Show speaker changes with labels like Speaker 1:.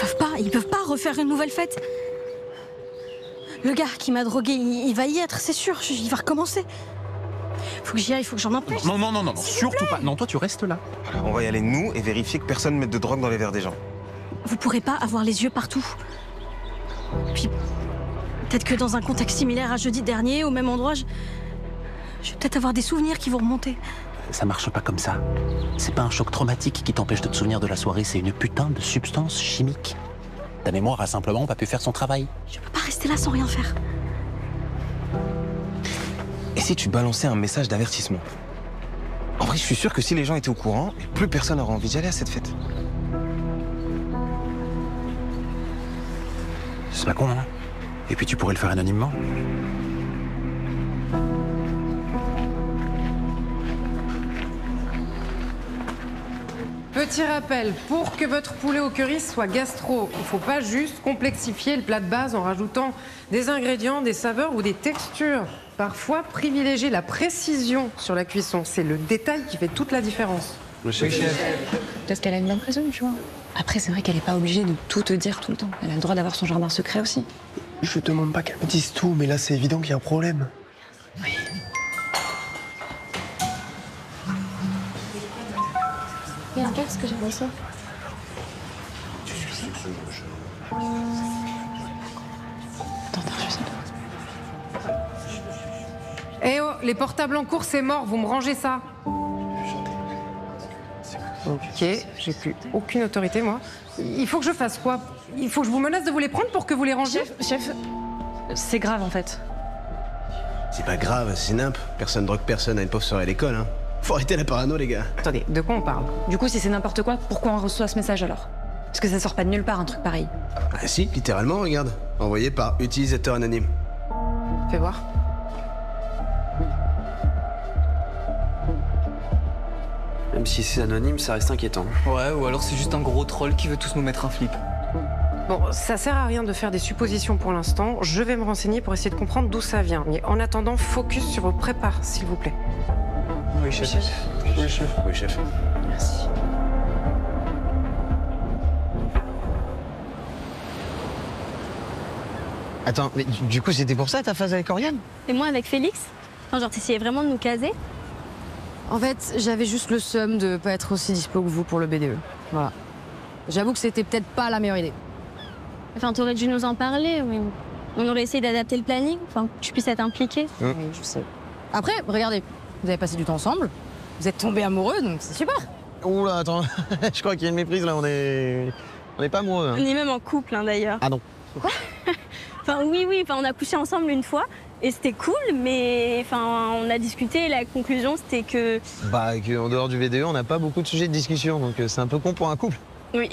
Speaker 1: ils peuvent pas refaire une nouvelle fête. Le gars qui m'a drogué, il va y être, c'est sûr, il va recommencer. Faut que j'y aille, faut que j'en empêche.
Speaker 2: Non, surtout pas. Non, toi tu restes là.
Speaker 3: Voilà, on va y aller nous et vérifier que personne ne mette de drogue dans les verres des gens.
Speaker 1: Vous pourrez pas avoir les yeux partout. Puis, peut-être que dans un contexte similaire à jeudi dernier, au même endroit, je vais peut-être avoir des souvenirs qui vont remonter.
Speaker 2: Ça marche pas comme ça. C'est pas un choc traumatique qui t'empêche de te souvenir de la soirée, c'est une putain de substance chimique. Ta mémoire a simplement pas pu faire son travail.
Speaker 1: Je peux pas rester là sans rien faire.
Speaker 3: Et si tu balançais un message d'avertissement? En vrai, je suis sûr que si les gens étaient au courant, plus personne n'aurait envie d'y aller à cette fête.
Speaker 2: C'est pas con, hein? Et puis tu pourrais le faire anonymement.
Speaker 4: Petit rappel, pour que votre poulet au curry soit gastro, il ne faut pas juste complexifier le plat de base en rajoutant des ingrédients, des saveurs ou des textures. Parfois, privilégier la précision sur la cuisson, c'est le détail qui fait toute la différence.
Speaker 3: Oui, chef.
Speaker 5: Parce qu'elle a une bonne raison, tu vois. Après, c'est vrai qu'elle n'est pas obligée de tout te dire tout le temps. Elle a le droit d'avoir son jardin secret aussi.
Speaker 6: Je demande pas qu'elle me dise tout, mais là, c'est évident qu'il y a un problème.
Speaker 5: Oui. Regarde ce que j'ai reçu. Attends, je sais pas.
Speaker 4: Eh oh, les portables en cours, c'est mort, vous me rangez ça. Ok, j'ai plus aucune autorité, moi. Il faut que je fasse quoi? Il faut que je vous menace de vous les prendre pour que vous les rangiez?
Speaker 5: Chef, c'est grave en fait.
Speaker 7: C'est pas grave, c'est nimp. Personne drogue personne à une pauvre soirée à l'école, hein. Faut arrêter la parano, les gars.
Speaker 4: Attendez, de quoi on parle?
Speaker 5: Du coup, si c'est n'importe quoi, pourquoi on reçoit ce message alors? Parce que ça sort pas de nulle part, un truc pareil.
Speaker 7: Ah si, littéralement, regarde. Envoyé par utilisateur anonyme.
Speaker 4: Fais voir.
Speaker 8: Même si c'est anonyme, ça reste inquiétant.
Speaker 9: Ouais, ou alors c'est juste un gros troll qui veut tous nous mettre un flip.
Speaker 4: Bon, ça sert à rien de faire des suppositions pour l'instant. Je vais me renseigner pour essayer de comprendre d'où ça vient. Mais en attendant, focus sur vos prépares, s'il vous plaît.
Speaker 9: Oui, chef.
Speaker 7: Oui, chef. Oui, chef.
Speaker 5: Merci.
Speaker 10: Attends, mais du coup, c'était pour ça ta phase avec Oriane?
Speaker 1: Et moi avec Félix? Enfin, genre, t'essayais vraiment de nous caser?
Speaker 4: En fait, j'avais juste le seum de pas être aussi dispo que vous pour le BDE. Voilà. J'avoue que c'était peut-être pas la meilleure idée.
Speaker 1: Enfin, t'aurais dû nous en parler, oui. On aurait essayé d'adapter le planning, enfin, que tu puisses être impliqué.
Speaker 4: Oui, je sais. Après, regardez, vous avez passé du temps ensemble, vous êtes tombés amoureux, donc c'est super.
Speaker 10: Oula, attends, je crois qu'il y a une méprise là, on est pas amoureux. Hein.
Speaker 1: On est même en couple, hein, d'ailleurs.
Speaker 10: Ah non.
Speaker 1: Quoi? Enfin, oui, enfin, on a couché ensemble une fois, et c'était cool, mais enfin, on a discuté, et la conclusion, c'était que...
Speaker 10: Bah, qu'en dehors du VDE, on n'a pas beaucoup de sujets de discussion, donc c'est un peu con pour un couple.